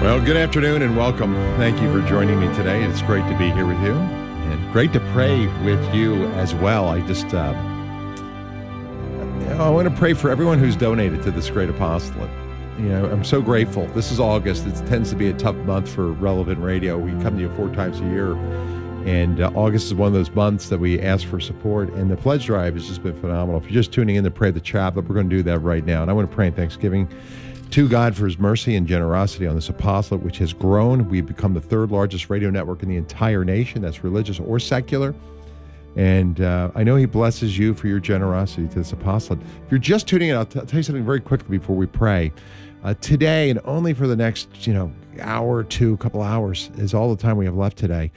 Well, good afternoon and welcome. Thank you for joining me today. It's great to be here with you and great to pray with you as well. I want to pray for everyone who's donated to this great apostolate. I'm so grateful. This is August. It tends to be a tough month for Relevant Radio. We come to you 4 times a year, and August is one of those months that we ask for support, and the pledge drive has just been phenomenal. If you're just tuning in to pray the chaplet, we're going to do that right now, and I want to pray in thanksgiving to God for his mercy and generosity on this apostolate, which has grown. We've become the 3rd largest radio network in the entire nation, that's religious or secular. And I know he blesses you for your generosity to this apostolate. If you're just tuning in, I'll tell you something very quickly before we pray. Today, and only for the next hour or two, couple hours, is all the time we have left today.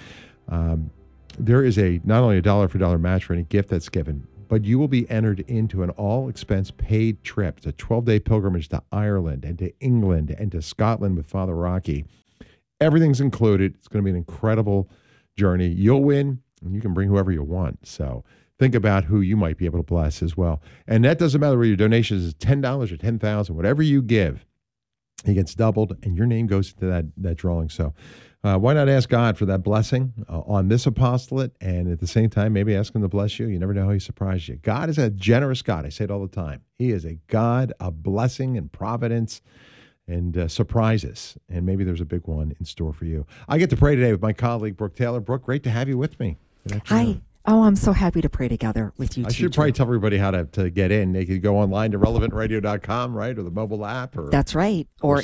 There is not only a dollar for dollar match for any gift that's given, but you will be entered into an all-expense-paid trip. It's a 12-day pilgrimage to Ireland and to England and to Scotland with Father Rocky. Everything's included. It's going to be an incredible journey. You'll win, and you can bring whoever you want. So think about who you might be able to bless as well. And that doesn't matter whether your donation is $10 or $10,000, whatever you give, it gets doubled, and your name goes into that drawing. So why not ask God for that blessing on this apostolate, and at the same time, maybe ask him to bless you. You never know how he surprises you. God is a generous God. I say it all the time. He is a God of blessing and providence and surprises, and maybe there's a big one in store for you. I get to pray today with my colleague, Brooke Taylor. Brooke, great to have you with me. Hi. Oh, I'm so happy to pray together with you. I should probably tell everybody how to get in. They could go online to relevantradio.com, right, or the mobile app. That's right, or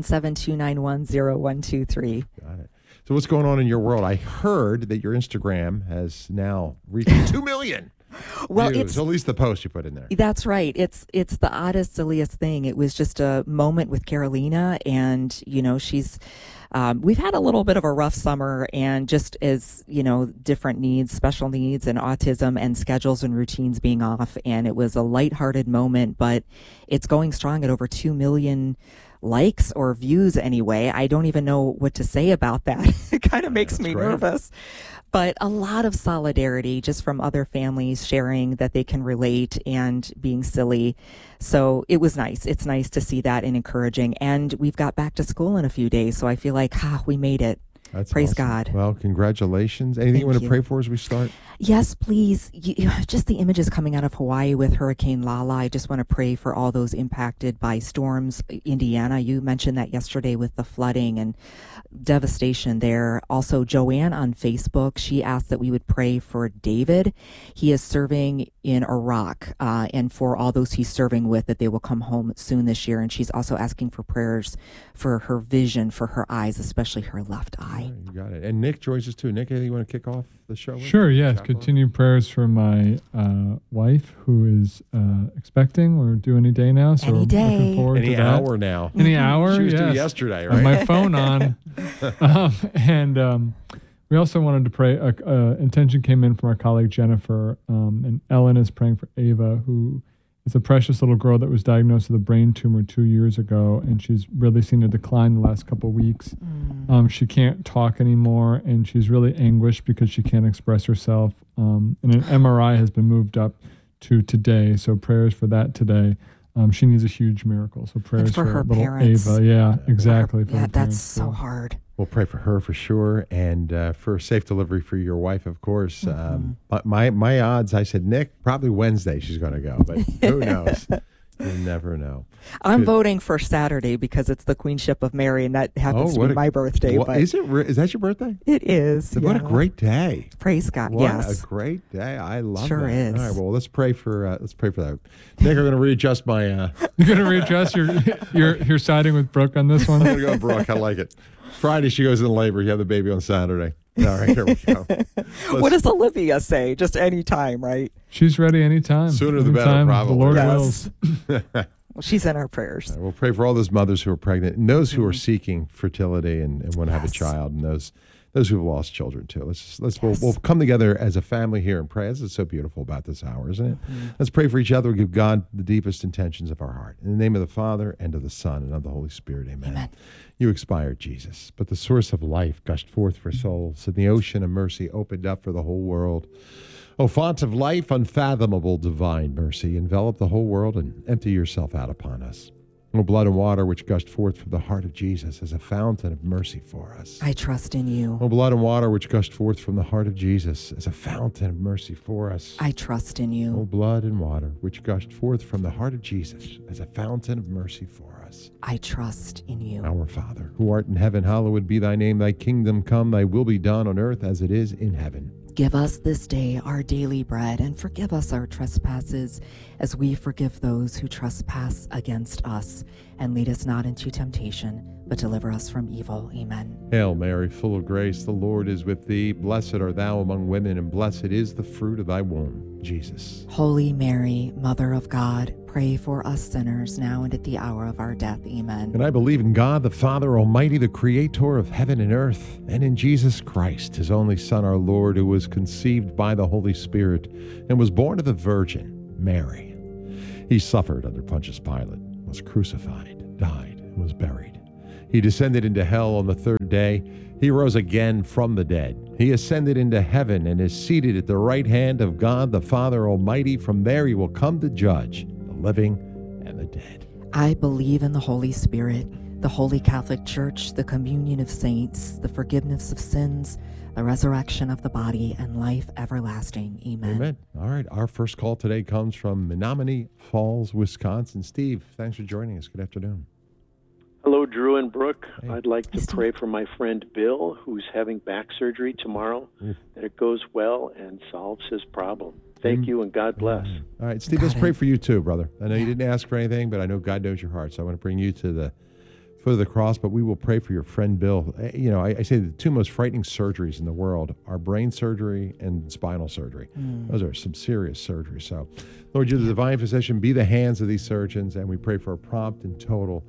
877-291-0123. Got it. So what's going on in your world? I heard that your Instagram has now reached 2 million. Well, views. it's At least the post you put in there. That's right. It's the oddest, silliest thing. It was just a moment with Carolina, and she's. We've had a little bit of a rough summer, and just as different needs, special needs, and autism, and schedules and routines being off, and it was a lighthearted moment, but it's going strong at over 2 million likes or views anyway. I don't even know what to say about that. It kind of makes me nervous. But a lot of solidarity just from other families sharing that they can relate and being silly. So it was nice. It's nice to see that and encouraging. And we've got back to school in a few days. So I feel like, we made it. That's Praise awesome. God. Well, congratulations. Anything you want to pray for as we start? Yes, please. Just the images coming out of Hawaii with Hurricane Lala. I just want to pray for all those impacted by storms. Indiana, you mentioned that yesterday with the flooding and devastation there. Also, Joanne on Facebook, she asked that we would pray for David. He is serving in Iraq, and for all those he's serving with, that they will come home soon this year. And she's also asking for prayers for her vision, for her eyes, especially her left eye. You got it. And Nick joins us too. Nick, anything you want to kick off the show with? Sure, yes. Continue prayers for my wife who is expecting. We're due any day now. So any day. Looking forward any to that. hour now. Any hour, She was due yes. yesterday, right? My phone on. We also wanted to pray. Intention came in from our colleague Jennifer, and Ellen is praying for Ava, who is a precious little girl that was diagnosed with a brain tumor 2 years ago, and she's really seen a decline the last couple of weeks. She can't talk anymore, and she's really anguished because she can't express herself. And an MRI has been moved up to today, so prayers for that today. She needs a huge miracle, so prayers for her little parents. Ava. Yeah, exactly. Yeah, that's so hard. We'll pray for her for sure, and for safe delivery for your wife, of course. But my odds, I said, Nick, probably Wednesday she's going to go, but who knows? You never know. I'm voting for Saturday because it's the Queenship of Mary, and that happens to be my birthday. But is that your birthday? It is. What a great day! Praise God. What yes, a great day. I love that. Sure is. All right, well, let's pray for that. Nick, I'm going to readjust my. You're going to readjust. You're siding with Brooke on this one. I'm going to go with Brooke. I like it. Friday she goes in labor. You have the baby on Saturday. All right, here we go. What does Olivia say? Just any time, right? She's ready anytime. Sooner the better, probably. The Lord Yes. wills. Well, she's in our prayers. We'll pray for all those mothers who are pregnant and those who are seeking fertility and want to have a child, and those who've lost children too. We'll come together as a family here and pray. This is so beautiful about this hour, isn't it? Let's pray for each other. Give God the deepest intentions of our heart. In the name of the Father, and of the Son, and of the Holy Spirit. Amen. You expired, Jesus, but the source of life gushed forth for souls, and the ocean of mercy opened up for the whole world. O font of life, unfathomable divine mercy, envelop the whole world and empty yourself out upon us. O blood and water which gushed forth from the heart of Jesus as a fountain of mercy for us. I trust in you. O blood and water which gushed forth from the heart of Jesus as a fountain of mercy for us. I trust in O you. blood and water which gushed forth from the heart of Jesus as a fountain of mercy for us. I trust in you. Our Father, who art in heaven, hallowed be thy name. Thy kingdom come, thy will be done on earth as it is in heaven. Give us this day our daily bread, and forgive us our trespasses, as we forgive those who trespass against us. And lead us not into temptation, but deliver us from evil. Amen. Hail Mary, full of grace, the Lord is with thee. Blessed art thou among women, and blessed is the fruit of thy womb, Jesus. Holy Mary, Mother of God, pray for us sinners, now and at the hour of our death. Amen. And I believe in God, the Father Almighty, the creator of heaven and earth, and in Jesus Christ, his only Son, our Lord, who was conceived by the Holy Spirit and was born of the Virgin Mary. He suffered under Pontius Pilate, was crucified, died, and was buried. He descended into hell on the third day. He rose again from the dead. He ascended into heaven and is seated at the right hand of God, the Father Almighty. From there he will come to judge the living and the dead. I believe in the Holy Spirit, the Holy Catholic Church, the communion of saints, the forgiveness of sins, the resurrection of the body, and life everlasting. Amen. Amen. All right. Our first call today comes from Menominee Falls, Wisconsin. Steve, thanks for joining us. Good afternoon. Hello, Drew and Brooke. Hey. I'd like to pray for my friend Bill, who's having back surgery tomorrow, that it goes well and solves his problem. Thank you, and God bless. All right, Steve, let's pray for you too, brother. I know you didn't ask for anything, but I know God knows your heart, so I want to bring you to the foot of the cross, but we will pray for your friend Bill. You know, I say the two most frightening surgeries in the world are brain surgery and spinal surgery. Those are some serious surgeries. So, Lord, you're the divine physician. Be the hands of these surgeons, and we pray for a prompt and total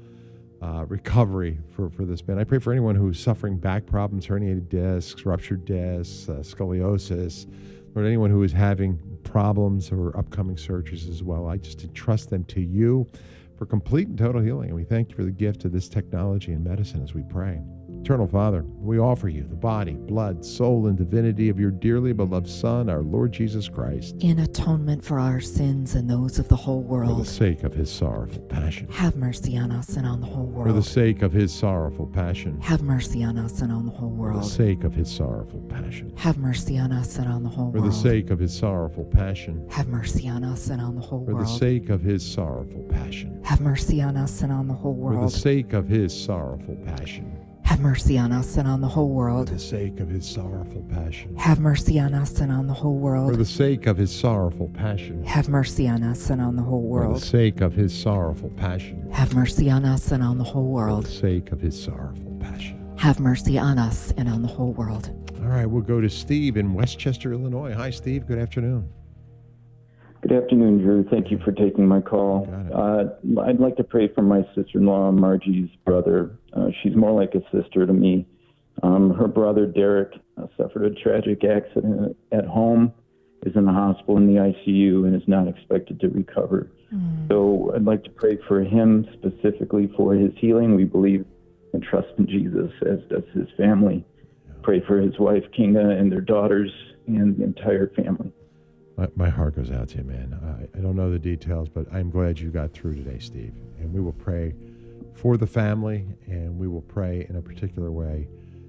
recovery for this man. I pray for anyone who's suffering back problems, herniated discs, ruptured discs, scoliosis, Lord, anyone who is having problems or upcoming surgeries as well. I just entrust them to you for complete and total healing. And we thank you for the gift of this technology and medicine as we pray. Eternal Father, we offer you the body, blood, soul, and divinity of your dearly beloved Son, our Lord Jesus Christ, in atonement for our sins and those of the whole for the world. sake of his sorrowful passion. Have mercy on us and on the whole For the world. sake of his sorrowful passion. Have mercy on us and on the whole For the world. sake of his sorrowful passion. Have mercy on us and on the whole For the world. sake of his sorrowful passion. Have mercy on us and on the whole For the world. sake of his sorrowful passion. Have mercy on us and on the whole For the world. sake of his sorrowful passion. Have mercy on us and on the whole For world. the sake of his sorrowful passion. Have mercy on us and on the whole For world. the sake of his sorrowful passion. Have mercy on us and on the whole For the world. sake of his sorrowful passion. Have mercy on us and on the whole For the world. sake of his sorrowful passion. Have mercy on us and on the whole world. All right, we'll go to Steve in Westchester, Illinois. Hi, Steve. Good afternoon. Good afternoon, Drew. Thank you for taking my call. I'd like to pray for my sister-in-law, Margie's brother. She's more like a sister to me. Her brother, Derek, suffered a tragic accident at home, is in the hospital in the ICU, and is not expected to recover. So I'd like to pray for him specifically for his healing. We believe and trust in Jesus, as does his family. Pray for his wife, Kinga, and their daughters, and the entire family. My heart goes out to you, man. I don't know the details, but I'm glad you got through today, Steve. And we will pray for the family, and we will pray in a particular way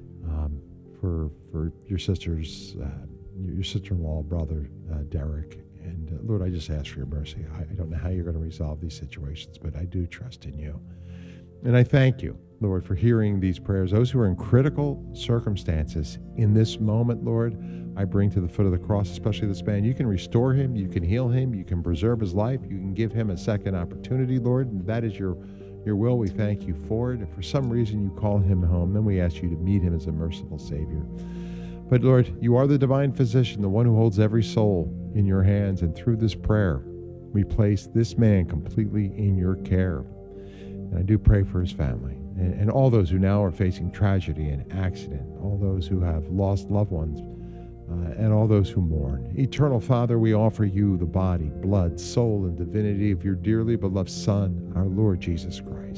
for your sister's, your sister-in-law, brother, Derek. And Lord, I just ask for your mercy. I don't know how you're going to resolve these situations, but I do trust in you. And I thank you, Lord, for hearing these prayers. Those who are in critical circumstances in this moment, Lord, I bring to the foot of the cross, especially this man. You can restore him, you can heal him, you can preserve his life, you can give him a second opportunity, Lord, and that is your will. We thank you for it. If for some reason you call him home, then we ask you to meet him as a merciful Savior. But Lord, you are the divine physician, the one who holds every soul in your hands, and through this prayer, we place this man completely in your care. And I do pray for his family and all those who now are facing tragedy and accident, all those who have lost loved ones, and all those who mourn. Eternal Father, we offer you the body, blood, soul, and divinity of your dearly beloved Son, our Lord Jesus Christ.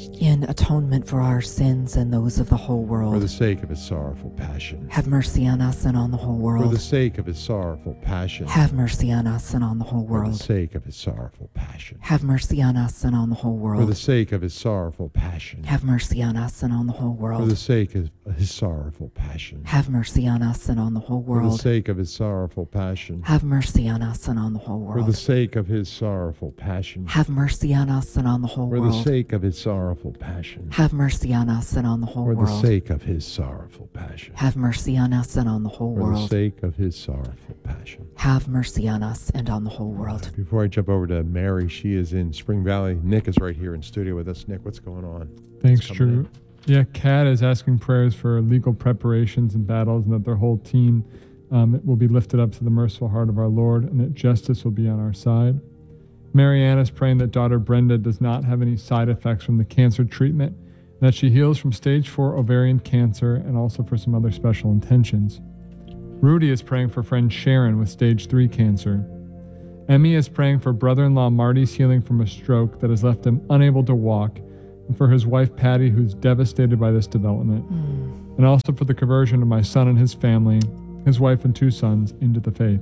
Christ. In atonement for our sins and those of the whole world. For the sake of his sorrowful passion. Have mercy on us and on the whole world. For the sake of his sorrowful passion. Have mercy on us and on the whole world. For the sake of his sorrowful passion. Have mercy on us and on the whole world. For the sake of his sorrowful passion. Have mercy on us and on the whole world. For the sake of his sorrowful passion. Have mercy on us and on the whole world. For the sake of his sorrowful passion. Have mercy on us and on the whole For world. the sake of his sorrowful passion. Have mercy on us and on the whole For world. the sake of his sorrowful passion. Have mercy on us and on the whole For world. the sake of his sorrowful passion. Have mercy on us and on the whole For the world. sake of his sorrowful passion. Have mercy on us and on the whole world. Before I jump over to Mary, she is in Spring Valley. Nick is right here in studio with us. Nick, what's going on? Thanks, Drew. Yeah, Kat is asking prayers for legal preparations and battles, and that their whole team will be lifted up to the merciful heart of our Lord, and that justice will be on our side. Marianne is praying that daughter Brenda does not have any side effects from the cancer treatment, and that she heals from stage 4 ovarian cancer, and also for some other special intentions. Rudy is praying for friend Sharon with stage 3 cancer. Emmy is praying for brother-in-law Marty's healing from a stroke that has left him unable to walk, and for his wife Patty, who's devastated by this development, and also for the conversion of my son and his family, his wife and 2 sons, into the faith.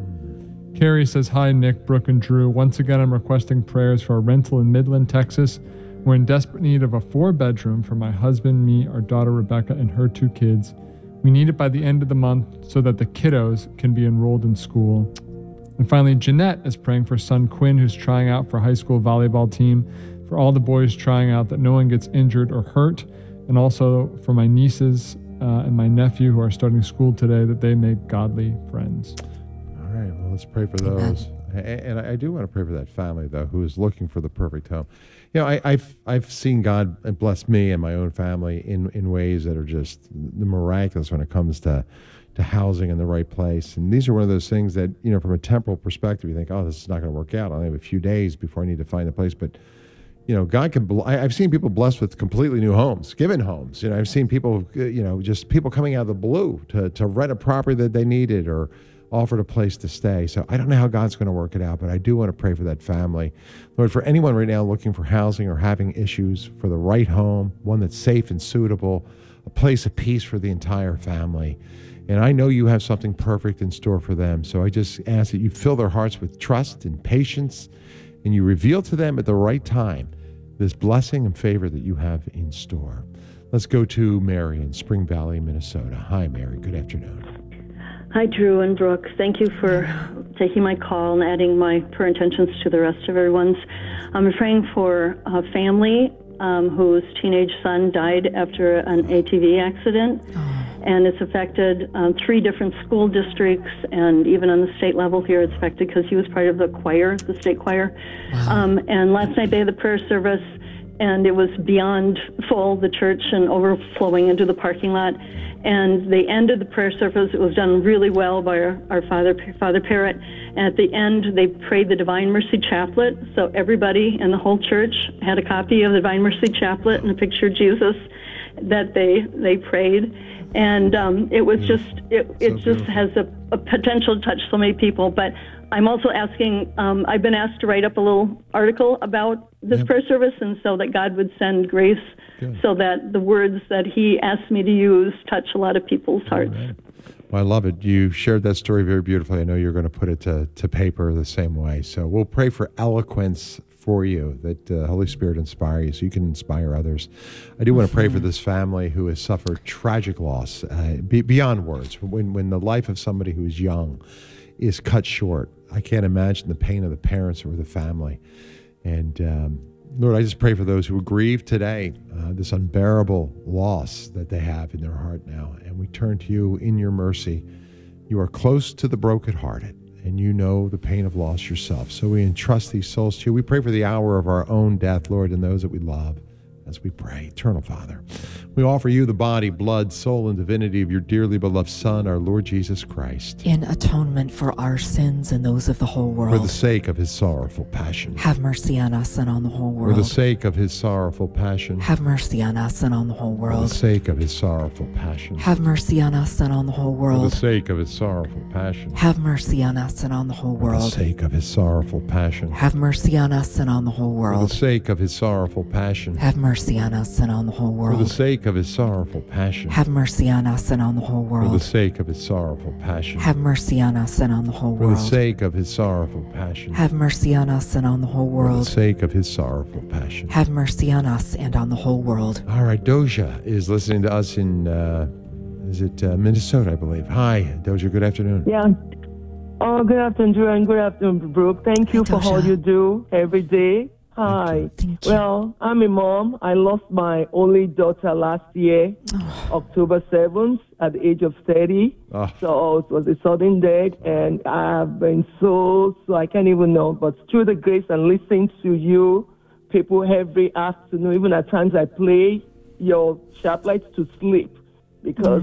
Carrie says, hi, Nick, Brooke, and Drew. Once again, I'm requesting prayers for a rental in Midland, Texas. We're in desperate need of a 4-bedroom for my husband, me, our daughter Rebecca, and her 2 kids. We need it by the end of the month so that the kiddos can be enrolled in school. And finally, Jeanette is praying for son Quinn, who's trying out for high school volleyball team, for all the boys trying out, that no one gets injured or hurt, and also for my nieces and my nephew who are starting school today, that they make godly friends. All right, well, let's pray for those. And I do want to pray for that family, though, who is looking for the perfect home. You know, I've seen God bless me and my own family in ways that are just miraculous when it comes to housing in the right place. And these are one of those things that, you know, from a temporal perspective, you think, oh, this is not going to work out. I only have a few days before I need to find a place. But, you know, God can, I've seen people blessed with completely new homes, given homes. You know, I've seen people, you know, just people coming out of the blue to rent a property that they needed or offered a place to stay. So I don't know how God's going to work it out, but I do want to pray for that family. Lord, for anyone right now looking for housing or having issues, for the right home, one that's safe and suitable, a place of peace for the entire family. And I know you have something perfect in store for them. So I just ask that you fill their hearts with trust and patience, and you reveal to them at the right time this blessing and favor that you have in store. Let's go to Mary in Spring Valley, Minnesota. Hi, Mary. Good afternoon. Hi, Drew and Brooke. Thank you for taking my call and adding my prayer intentions to the rest of everyone's. I'm praying for a family whose teenage son died after an ATV accident, and it's affected 3 different school districts, and even on the state level here it's affected because he was part of the choir, the state choir. Wow. And last night they had the prayer service, and it was beyond full, the church, and overflowing into the parking lot. And they ended the prayer service. It was done really well by our Father Parrott. And at the end, they prayed the Divine Mercy Chaplet. So everybody in the whole church had a copy of the Divine Mercy Chaplet and a picture of Jesus that they prayed. And it was it just has a potential to touch so many people. But I'm also asking, I've been asked to write up a little article about this prayer service, and so that God would send grace. Good. So that the words that he asked me to use touch a lot of people's hearts. Right. Well, I love it. You shared that story very beautifully. I know you're going to put it to paper the same way. So we'll pray for eloquence for you, that Holy Spirit inspire you so you can inspire others. I do want to pray for this family who has suffered tragic loss beyond words. When the life of somebody who is young is cut short, I can't imagine the pain of the parents or the family. And Lord, I just pray for those who grieve today, this unbearable loss that they have in their heart now. And we turn to you in your mercy. You are close to the brokenhearted, and you know the pain of loss yourself. So we entrust these souls to you. We pray for the hour of our own death, Lord, and those that we love as we pray. Eternal Father, We offer you the body, blood, soul, and divinity of your dearly beloved Son, our Lord Jesus Christ. In atonement for our sins and those of the whole world. For the sake of his sorrowful passion. Have mercy on us and on the whole world. For the sake of his sorrowful passion. Have mercy on us and on the whole world. For the sake of his sorrowful passion. Have mercy on us and on the whole world. For the sake of his sorrowful passion. Have mercy on us and on the whole world. For the sake of his sorrowful passion. Have mercy on us and on the whole world. For the sake of his sorrowful passion. Have mercy on us and on the whole world. For the sake of his sorrowful passion. Have mercy on us and on the whole world. For the sake of his sorrowful passion. Have mercy on us and on the whole For world. the sake of his sorrowful passion. Have mercy on us and on the whole For the world. sake of his sorrowful passion. Have mercy on us and on the whole world. All right, Doja is listening to us in, Minnesota, I believe. Hi, Doja, good afternoon. Yeah. Oh, good afternoon, Drew, and good afternoon, Brooke. Thank you for all you do every day. Hi. Thank you. Well, I'm a mom. I lost my only daughter last year, October 7th, at the age of 30. Oh. So it was a sudden death, and I've been so I can't even know. But through the grace and listening to you, people every afternoon, even at times I play your Sharplights to sleep because,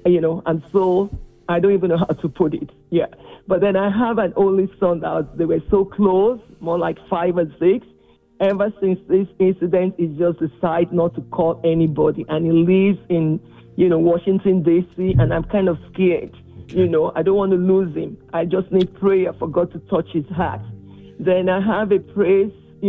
and so I don't even know how to put it. Yeah. But then I have an only son they were so close, more like 5 or 6. Ever since this incident, he just decided not to call anybody. And he lives in, Washington, D.C., and I'm kind of scared. I don't want to lose him. I just need prayer for God to touch his heart. Then I have a praise,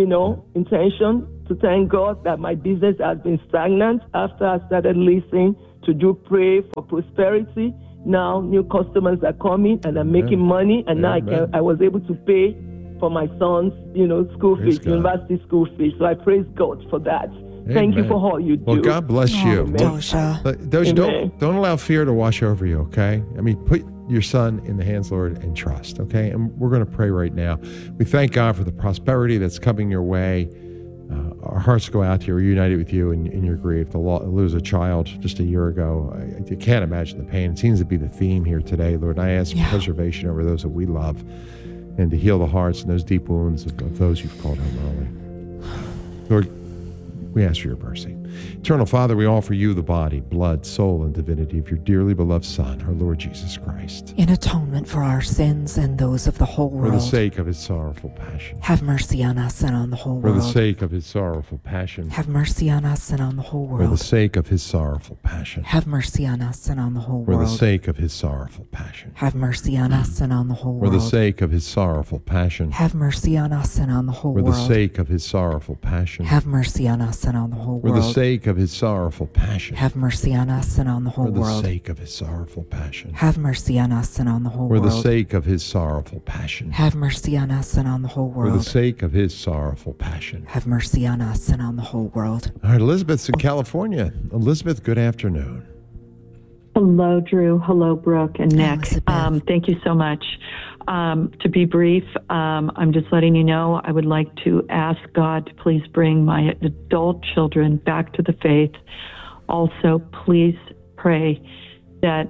intention to thank God that my business has been stagnant after I started listening to do pray for prosperity. Now new customers are coming and I'm making money, and now I was able to pay for my son's, school fees, university school fees. So I praise God for that. Amen. Thank you for all you do. Well, God bless you. Doja. Doja, don't allow fear to wash over you, okay? I mean, put your son in the hands, Lord, and trust, okay? And we're going to pray right now. We thank God for the prosperity that's coming your way. Our hearts go out to you. We're united with you in your grief. To lose a child just a year ago, I can't imagine the pain. It seems to be the theme here today, Lord. I ask for preservation over those that we love, and to heal the hearts and those deep wounds of those you've called home early. Lord, we ask for your mercy. Eternal Father, we offer you the body, blood, soul, and divinity of your dearly beloved Son, our Lord Jesus Christ. In atonement for our sins and those of the whole world. For the sake of his sorrowful passion. Have mercy on us and on the whole world. For the sake of his sorrowful passion. Have mercy on us and on the whole world. For the sake of his sorrowful passion. Have mercy on us and on the whole For world. the sake of his sorrowful passion. Have mercy on us and on the whole For world. the sake of his sorrowful passion. Have mercy on us and on the whole For world. the sake of his sorrowful passion. Have mercy on us and on the whole For world. the sake of his sorrowful passion. Have mercy on us and on the whole For the world. sake of his sorrowful passion. Have mercy on us and on the whole For world. the sake of his sorrowful passion. Have mercy on us and on the whole For the world. sake of his sorrowful passion. Have mercy on us and on the whole world. All right, Elizabeth's in California. Elizabeth, good afternoon. Hello, Drew. Hello, Brooke and Nick. Elizabeth. Thank you so much. To be brief, I'm just letting you know I would like to ask God to please bring my adult children back to the faith. Also, please pray that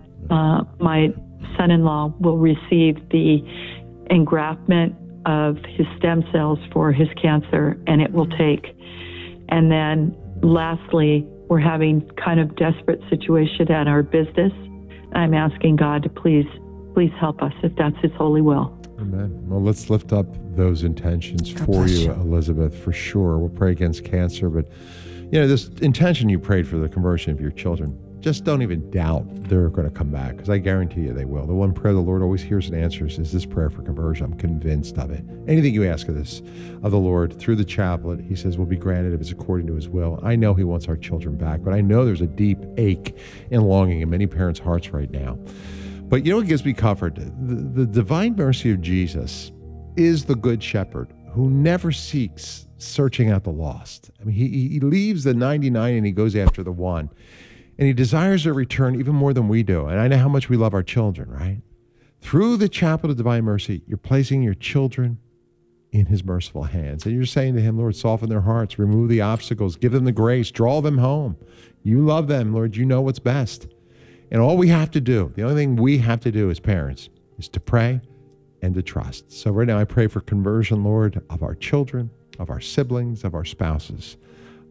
my son-in-law will receive the engraftment of his stem cells for his cancer, and it will take. And then lastly, we're having kind of desperate situation at our business. I'm asking God to please help us if that's his holy will. Amen. Well, let's lift up those intentions God for bless you, you. Elizabeth, for sure. We'll pray against cancer, but this intention you prayed for the conversion of your children, just don't even doubt they're going to come back, because I guarantee you they will. The one prayer the Lord always hears and answers is this prayer for conversion. I'm convinced of it. Anything you ask of the Lord through the chaplet, he says will be granted if it's according to his will. I know he wants our children back, but I know there's a deep ache and longing in many parents' hearts right now. But what gives me comfort? The divine mercy of Jesus is the good shepherd who never seeks searching out the lost. I mean, he leaves the 99 and he goes after the one. And he desires a return even more than we do. And I know how much we love our children, right? Through the chaplet of divine mercy, you're placing your children in his merciful hands. And you're saying to him, Lord, soften their hearts, remove the obstacles, give them the grace, draw them home. You love them, Lord. You know what's best. And all we have to do, the only thing we have to do as parents is to pray and to trust. So right now I pray for conversion, Lord, of our children, of our siblings, of our spouses,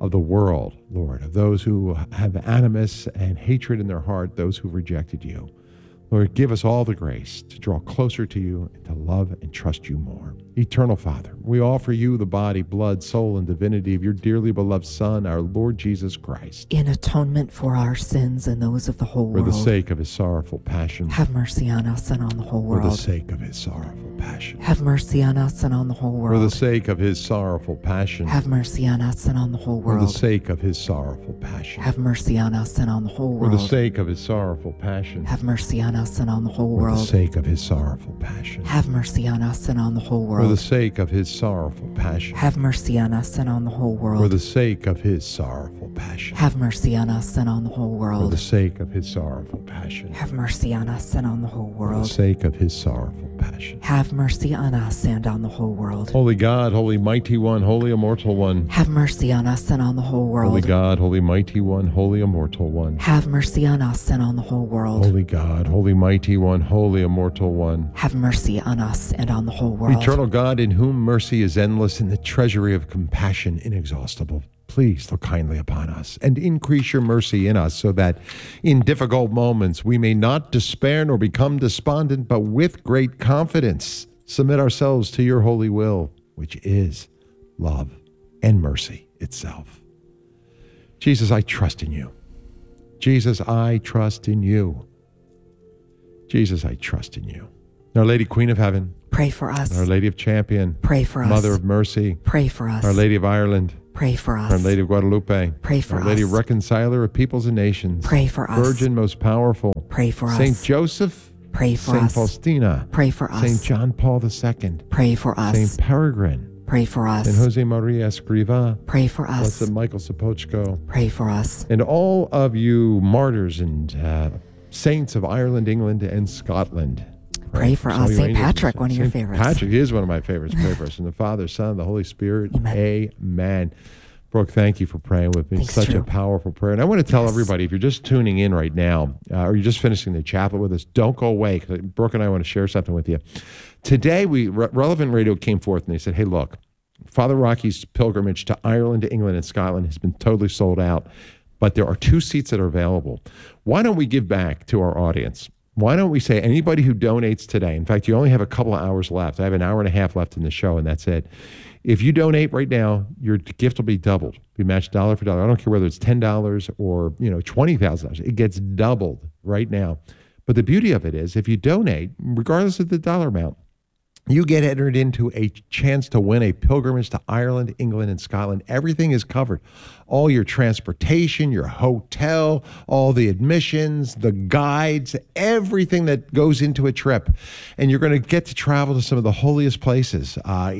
of the world, Lord, of those who have animus and hatred in their heart, those who've rejected you. Lord, give us all the grace to draw closer to you and to love and trust you more. Eternal Father, we offer you the body, blood, soul, and divinity of your dearly beloved Son, our Lord Jesus Christ. In atonement for our sins and those of the whole world. For the sake of his sorrowful passion. Have mercy on us and on the whole world. For the sake of his sorrowful passion. Have mercy on us and on the whole world. For the sake of his sorrowful passion. Have mercy on us and on the whole world. For the sake of his sorrowful passion. Have mercy on us and on the whole world. For the sake of his sorrowful passion. Have mercy on us and on the whole For world. the sake of his sorrowful passion. Have mercy on us and on the whole world. For the sake of his sorrowful passion. Have mercy on us and on the whole world. For the sake of his sorrowful passion. Have mercy on us and on the whole world. For the sake of his sorrowful passion. Have mercy on us and on the whole For the world. sake of his sorrowful passion. Have mercy on us and on the whole world. Holy God, holy mighty one, holy immortal one. Have mercy on us and on the whole world. Holy God, holy mighty one, holy immortal one. Have mercy on us and on the whole world. Holy God, holy mighty one, holy immortal one. Have mercy on us and on the whole world. Eternal God, in whom mercy is endless and the treasury of compassion inexhaustible, please look kindly upon us and increase your mercy in us so that in difficult moments we may not despair nor become despondent, but with great confidence submit ourselves to your holy will, which is love and mercy itself. Jesus, I trust in you. Jesus, I trust in you. Jesus, I trust in you. Our Lady Queen of Heaven, pray for us. Our Lady of Champion, Pray for us. Mother of Mercy, Pray for us. Our Lady of Ireland, Pray for us. Our Lady of Guadalupe, Pray for Our Lady us. Reconciler of Peoples and Nations, Pray for us. Virgin most powerful, Pray for Saint us. Joseph, Pray for Saint us. Faustina, Pray for us. Saint John Paul II, Pray for us. Saint Peregrine, Pray for us. Saint Jose Maria Escriva, Pray for us. Blessed Michael Sapochko, Pray for us. and all of you martyrs and saints of Ireland, England, and Scotland. Pray for us. St. Patrick, one of your favorites. Patrick is one of my favorites. Pray for us. And the Father, Son, and the Holy Spirit. Amen. Amen. Brooke, thank you for praying with me. Thanks, Such Drew. a powerful prayer. And I want to tell Yes. everybody, if you're just tuning in right now, or you're just finishing the chaplet with us, don't go away, because Brooke and I want to share something with you. Today, Relevant Radio came forth and they said, hey, look, Father Rocky's pilgrimage to Ireland, to England, and Scotland has been totally sold out, but there are 2 seats that are available. Why don't we give back to our audience? Why don't we say anybody who donates today, in fact, you only have a couple of hours left. I have an hour and a half left in the show, and that's it. If you donate right now, your gift will be doubled. Be matched dollar for dollar. I don't care whether it's $10 or $20,000. It gets doubled right now. But the beauty of it is, if you donate, regardless of the dollar amount, you get entered into a chance to win a pilgrimage to Ireland, England, and Scotland. Everything is covered. All your transportation, your hotel, all the admissions, the guides, everything that goes into a trip. And you're going to get to travel to some of the holiest places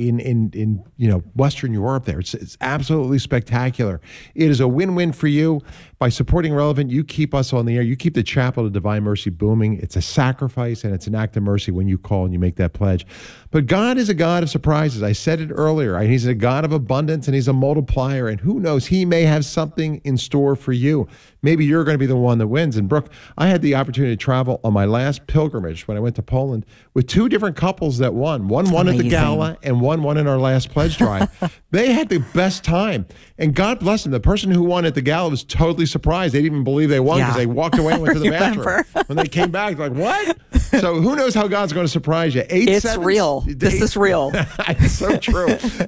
in Western Europe there. It's absolutely spectacular. It is a win-win for you. By supporting Relevant, you keep us on the air. You keep the Chapel of Divine Mercy booming. It's a sacrifice and it's an act of mercy when you call and you make that pledge. But God is a God of surprises. I said it earlier. He's a God of abundance and he's a multiplier. And who knows, he may have something in store for you. Maybe you're going to be the one that wins. And Brooke, I had the opportunity to travel on my last pilgrimage when I went to Poland with 2 different couples that won. One won at the gala and one won in our last pledge drive. They had the best time. And God bless them. The person who won at the gala was totally surprised. They didn't even believe they won because they walked away and went to the bathroom. When they came back, they're like, what? So who knows how God's going to surprise you. It's real. This is real. It's so true.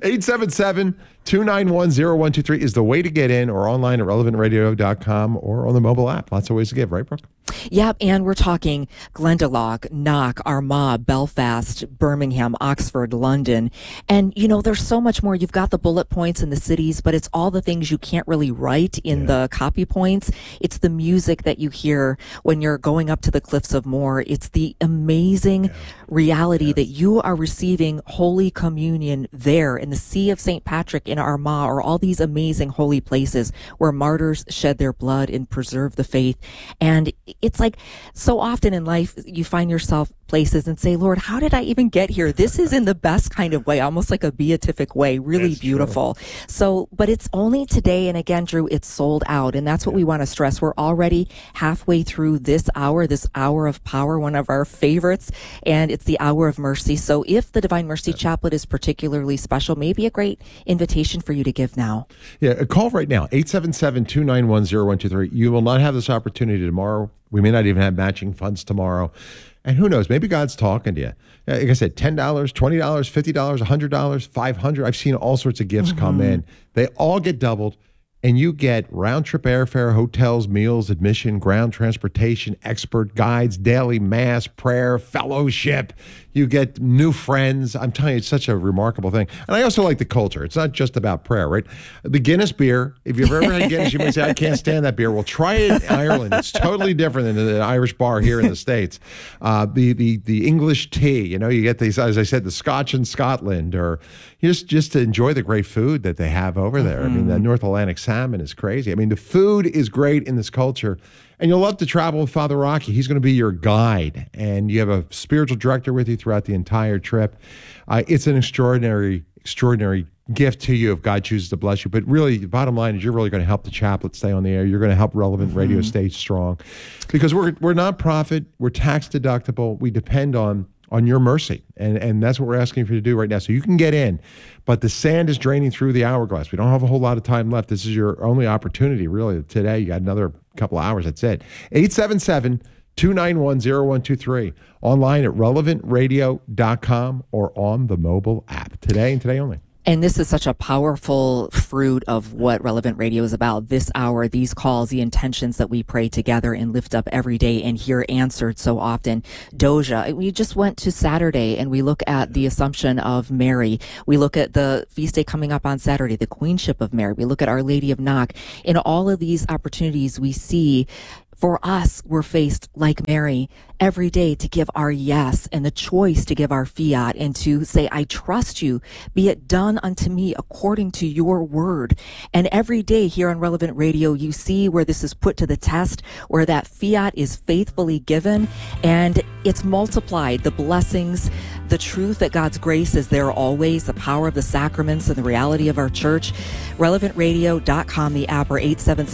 877-291-0123 is the way to get in, or online at relevantradio.com or on the mobile app. Lots of ways to give, right, Brooke? Yep, and we're talking Glendalough, Knock, Armagh, Belfast, Birmingham, Oxford, London. And, there's so much more. You've got the bullet points in the cities, but it's all the things you can't really write in the copy points. It's the music that you hear when you're going up to the Cliffs of Moher. It's the amazing reality that you are receiving Holy Communion there in the Sea of St. Patrick in Armagh, or all these amazing holy places where martyrs shed their blood and preserve the faith. And it's like so often in life, you find yourself places and say, Lord, how did I even get here? This is in the best kind of way, almost like a beatific way, really that's beautiful. True. So, but it's only today. And again, Drew, it's sold out. And that's what we want to stress. We're already halfway through this hour of power, one of our favorites, and it's the hour of mercy. So if the Divine Mercy Chaplet is particularly special, maybe a great invitation for you to give now. Yeah, call right now, 877-291-0123. You will not have this opportunity tomorrow. We may not even have matching funds tomorrow. And who knows, maybe God's talking to you. Like I said, $10, $20, $50, $100, $500. I've seen all sorts of gifts come in. They all get doubled, and you get round-trip airfare, hotels, meals, admission, ground transportation, expert guides, daily mass, prayer, fellowship. You get new friends. I'm telling you, it's such a remarkable thing. And I also like the culture. It's not just about prayer, right? The Guinness beer, if you've ever had Guinness, you may say, I can't stand that beer. Well, try it in Ireland. It's totally different than an Irish bar here in the States. The English tea, you get these, as I said, the Scotch in Scotland, or just to enjoy the great food that they have over there. I mean, the North Atlantic salmon is crazy. I mean, the food is great in this culture. And you'll love to travel with Father Rocky. He's going to be your guide. And you have a spiritual director with you throughout the entire trip. It's an extraordinary gift to you if God chooses to bless you. But really, the bottom line is you're really going to help the chaplet stay on the air. You're going to help Relevant Radio stay strong. Because we're nonprofit. We're tax deductible. We depend on your mercy. And that's what we're asking for you to do right now. So you can get in. But the sand is draining through the hourglass. We don't have a whole lot of time left. This is your only opportunity, really, today. You got another couple of hours. That's it. 877-291-0123. Online at relevantradio.com or on the mobile app. Today and today only. And this is such a powerful fruit of what Relevant Radio is about. This hour, these calls, the intentions that we pray together and lift up every day and hear answered so often. Doja, we just went to Saturday and we look at the Assumption of Mary. We look at the feast day coming up on Saturday, the Queenship of Mary. We look at Our Lady of Knock. In all of these opportunities, we see for us, we're faced like Mary every day to give our yes and the choice to give our fiat and to say, I trust you. Be it done unto me according to your word. And every day here on Relevant Radio, you see where this is put to the test, where that fiat is faithfully given and it's multiplied. The blessings, the truth that God's grace is there always, the power of the sacraments and the reality of our church. RelevantRadio.com, the app, or 877